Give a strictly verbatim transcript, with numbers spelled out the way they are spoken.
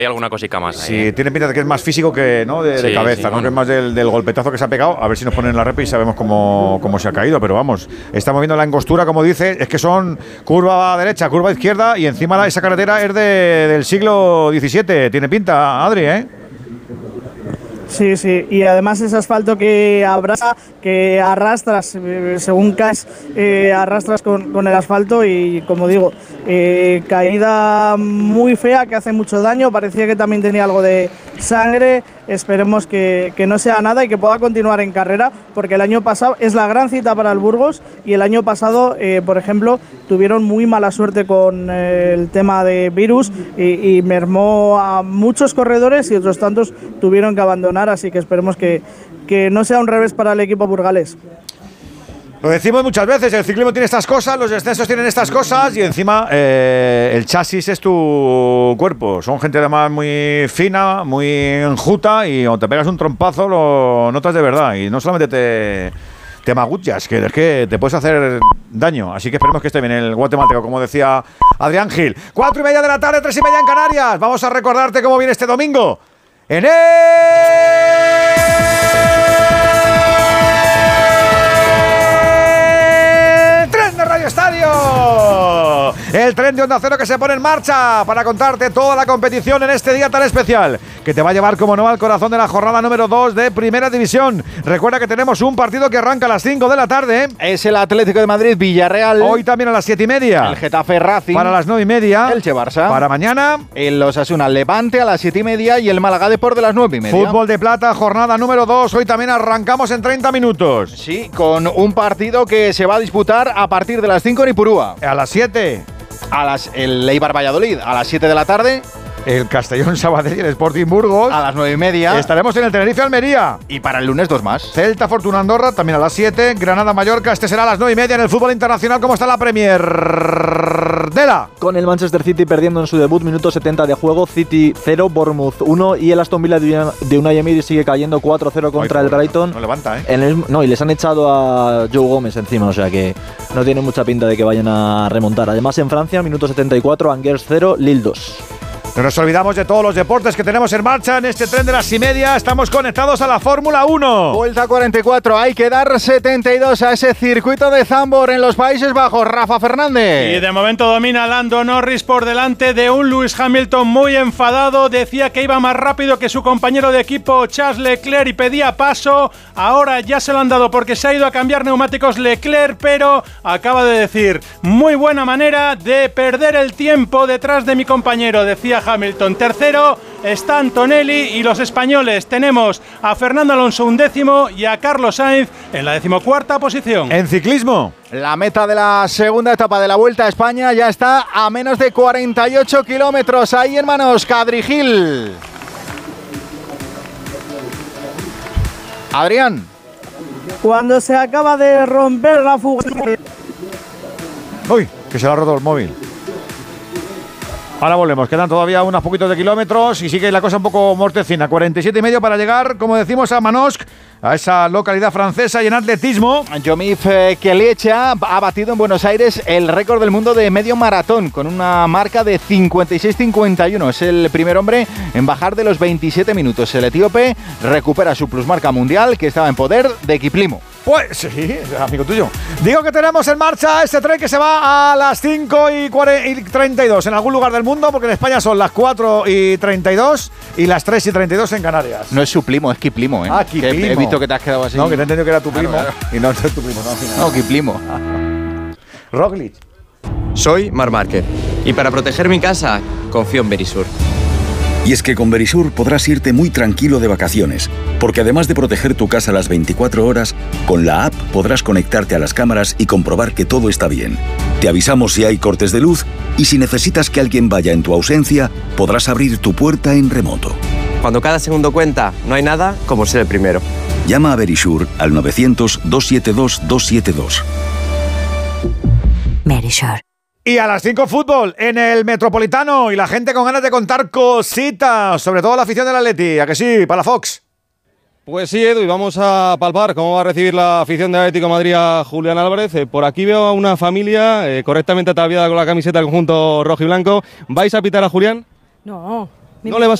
Hay alguna cosica más. Sí, ahí, ¿eh? tiene pinta de que es más físico que, ¿no? de, Sí, de cabeza, sí, ¿no? bueno. Que es más del, del golpetazo que se ha pegado. A ver si nos ponen la repa y sabemos cómo, cómo se ha caído. Pero vamos, estamos viendo la angostura, como dice, es que son curva derecha, curva izquierda y encima la, esa carretera es de, del siglo diecisiete. Tiene pinta, Adri, ¿eh? Sí, sí, y además es asfalto que abraza, que arrastras, eh, según caes, eh, arrastras con, con el asfalto y, como digo, eh, caída muy fea que hace mucho daño, parecía que también tenía algo de sangre, esperemos que, que no sea nada y que pueda continuar en carrera, porque el año pasado es la gran cita para el Burgos y el año pasado, eh, por ejemplo, tuvieron muy mala suerte con eh, el tema de virus y, y mermó a muchos corredores y otros tantos tuvieron que abandonar, así que esperemos que, que no sea un revés para el equipo burgalés. Lo decimos muchas veces, el ciclismo tiene estas cosas, los descensos tienen estas cosas y encima eh, el chasis es tu cuerpo. Son gente además muy fina, muy enjuta y cuando te pegas un trompazo lo notas de verdad y no solamente te, te magullas, que es que te puedes hacer daño. Así que esperemos que esté bien el guatemalteco, como decía Adrián Gil. Cuatro y media de la tarde, tres y media en Canarias. Vamos a recordarte cómo viene este domingo en el... Radio Estadio, el tren de Onda Cero que se pone en marcha para contarte toda la competición en este día tan especial que te va a llevar, como no, al corazón de la jornada número dos de Primera División. Recuerda que tenemos un partido que arranca a las cinco de la tarde. Es el Atlético de Madrid Villarreal. Hoy también a las siete y media. El Getafe Racing. Para las nueve y media. El Che Barça. Para mañana. El Osasuna Levante a las siete y media y el Málaga Depor de las nueve y media. Fútbol de plata, jornada número dos. Hoy también arrancamos en treinta minutos. Sí, con un partido que se va a disputar a partir de las cinco en Ipurúa. A las siete. A las, el Eibar Valladolid a las siete de la tarde. El Castellón Sabadell y el Sporting Burgos. A las nueve y media. Estaremos en el Tenerife Almería. Y para el lunes dos más. Celta Fortuna Andorra también a las siete. Granada Mallorca. Este será a las nueve y media en el fútbol internacional. ¿Cómo está la Premier? Dela. Con el Manchester City perdiendo en su debut, minuto setenta de juego. City cero, Bournemouth uno. Y el Aston Villa de Unai Emery sigue cayendo cuatro cero contra Ay, el Brighton. No levanta, ¿eh? En el, no, y les han echado a Joe Gómez encima. O sea que no tiene mucha pinta de que vayan a remontar. Además, en Francia, minuto setenta y cuatro, Angers cero, Lille dos. No nos olvidamos de todos los deportes que tenemos en marcha en este tren de las y media. Estamos conectados a la Fórmula uno. Vuelta cuarenta y cuatro. Hay que dar setenta y dos a ese circuito de Zandvoort en los Países Bajos. Rafa Fernández. Y de momento domina Lando Norris por delante de un Lewis Hamilton muy enfadado. Decía que iba más rápido que su compañero de equipo Charles Leclerc y pedía paso. Ahora ya se lo han dado porque se ha ido a cambiar neumáticos Leclerc, pero acaba de decir: muy buena manera de perder el tiempo detrás de mi compañero, decía Hamilton. Tercero está Antonelli y los españoles tenemos a Fernando Alonso un décimo y a Carlos Sainz en la decimocuarta posición. En ciclismo, la meta de la segunda etapa de la Vuelta a España ya está a menos de cuarenta y ocho kilómetros. Ahí en manos Cadri Gil. Adrián. Cuando se acaba de romper la fuga. Uy, que se le ha roto el móvil. Ahora volvemos, quedan todavía unos poquitos de kilómetros y sigue la cosa un poco mortecina. cuarenta y siete y medio para llegar, como decimos, a Manosque, a esa localidad francesa. Y en atletismo, Jomif Keliecha ha batido en Buenos Aires el récord del mundo de medio maratón con una marca de cincuenta y seis cincuenta y uno. Es el primer hombre en bajar de los veintisiete minutos. El etíope recupera su plusmarca mundial que estaba en poder de Kiplimo. Pues sí, amigo tuyo. Digo que tenemos en marcha este tren que se va a las cinco y treinta y dos en algún lugar del mundo, porque en España son las cuatro y treinta y dos y las tres y treinta y dos en Canarias. No es su primo, es Kiplimo, ¿eh? Ah, Kiplimo. Que he visto que te has quedado así. No, que te he entendido que era tu primo. Claro, claro. Y no es tu primo, no, al final. No, Kiplimo. Roglic. Soy Mar Márquez y para proteger mi casa confío en Verisur. Y es que con Verisur podrás irte muy tranquilo de vacaciones, porque además de proteger tu casa las veinticuatro horas, con la app podrás conectarte a las cámaras y comprobar que todo está bien. Te avisamos si hay cortes de luz y si necesitas que alguien vaya en tu ausencia, podrás abrir tu puerta en remoto. Cuando cada segundo cuenta, no hay nada como ser el primero. Llama a Verisur al novecientos, doscientos setenta y dos, doscientos setenta y dos. Verisur. Y a las cinco fútbol en el Metropolitano y la gente con ganas de contar cositas, sobre todo la afición del Atleti, ¿a que sí? Para la Fox. Pues sí, Edu, y vamos a palpar cómo va a recibir la afición de Atlético de Madrid a Julián Álvarez. Eh, por aquí veo a una familia eh, correctamente ataviada con la camiseta del conjunto rojo y blanco. ¿Vais a pitar a Julián? No, No le vas